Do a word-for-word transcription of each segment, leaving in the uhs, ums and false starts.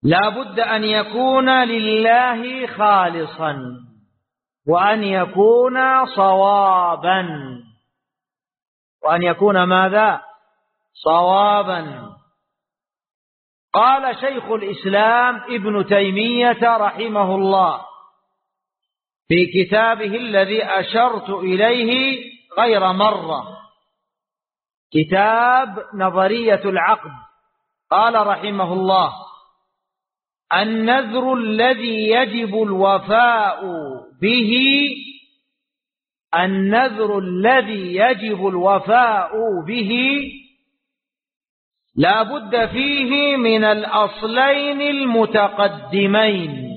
لا بد أن يكون لله خالصا وأن يكون صوابا، وأن يكون ماذا؟ صوابا. قال شيخ الإسلام ابن تيمية رحمه الله في كتابه الذي أشرت إليه غير مرة، كتاب نظرية العقد، قال رحمه الله: النذر الذي يجب الوفاء به النذر الذي يجب الوفاء به لا بد فيه من الأصلين المتقدمين.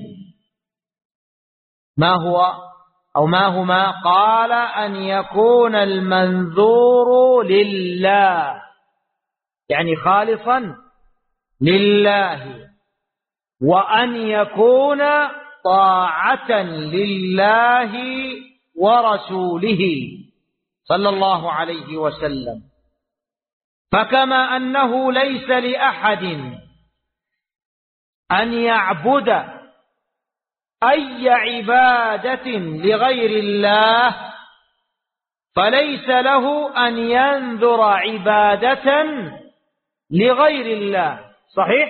ما هو أو ما هما؟ قال: أن يكون المنذور لله، يعني خالصا لله، وأن يكون طاعة لله ورسوله صلى الله عليه وسلم. فكما أنه ليس لأحد أن يعبد أي عبادة لغير الله، فليس له أن ينذر عبادة لغير الله، صحيح؟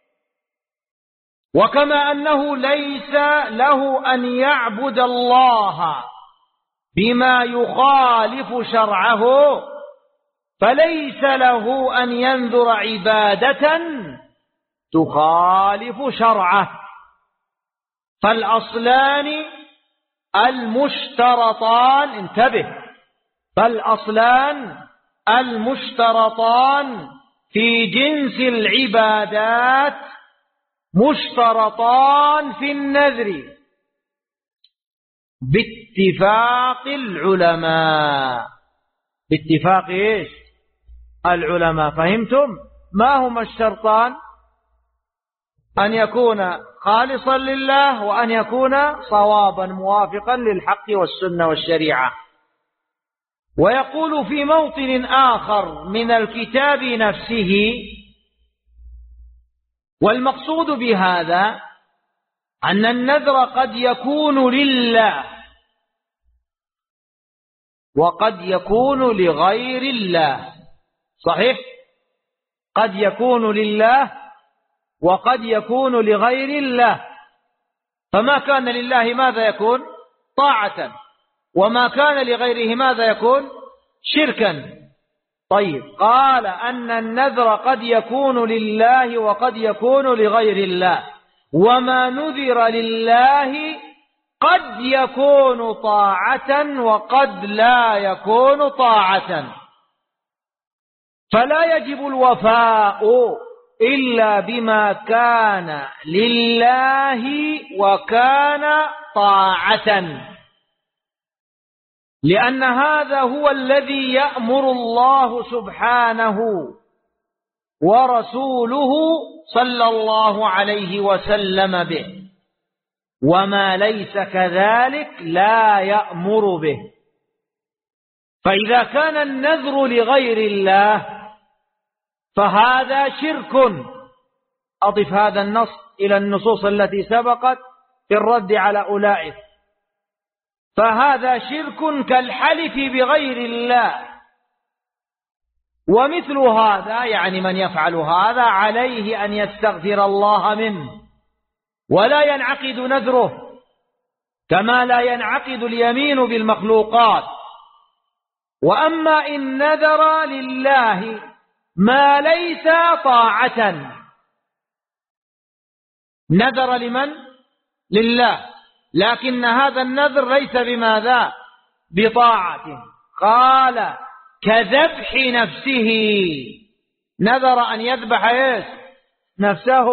وكما أنه ليس له أن يعبد الله بما يخالف شرعه، فليس له أن ينذر عبادة تخالف شرعه. فالأصلان المشترطان، انتبه، فالأصلان المشترطان في جنس العبادات مشترطان في النذر باتفاق العلماء. باتفاق ايش؟ العلماء. فهمتم؟ ما هما الشرطان؟ أن يكون خالصا لله، وأن يكون صوابا موافقا للحق والسنة والشريعة. ويقول في موطن آخر من الكتاب نفسه: والمقصود بهذا أن النذر قد يكون لله وقد يكون لغير الله، صحيح؟ قد يكون لله وقد يكون لغير الله. فما كان لله ماذا يكون؟ طاعة، وما كان لغيره ماذا يكون؟ شركا. طيب، قال أن النذر قد يكون لله وقد يكون لغير الله، وما نذر لله قد يكون طاعة وقد لا يكون طاعة. فلا يجب الوفاء إلا بما كان لله وكان طاعة، لأن هذا هو الذي يأمر الله سبحانه ورسوله صلى الله عليه وسلم به، وما ليس كذلك لا يأمر به. فإذا كان النذر لغير الله فهذا شرك. أضف هذا النص إلى النصوص التي سبقت في الرد على أولئك. فهذا شرك كالحلف بغير الله. ومثل هذا، يعني من يفعل هذا عليه أن يستغفر الله منه، ولا ينعقد نذره كما لا ينعقد اليمين بالمخلوقات. وأما إن نذر لله ما ليس طاعة، نذر لمن؟ لله، لكن هذا النذر ليس بماذا؟ بطاعة. قال: كذبح نفسه، نذر أن يذبح إيش؟ نفسه،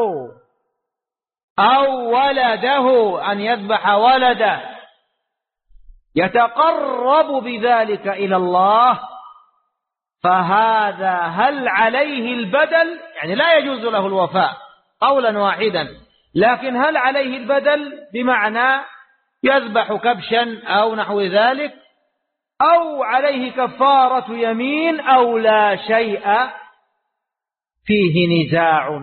أو ولده أن يذبح ولده، يتقرب بذلك إلى الله. فهذا هل عليه البدل؟ يعني لا يجوز له الوفاء قولا واحدا، لكن هل عليه البدل بمعنى يذبح كبشا أو نحو ذلك، أو عليه كفارة يمين، أو لا شيء؟ فيه نزاع.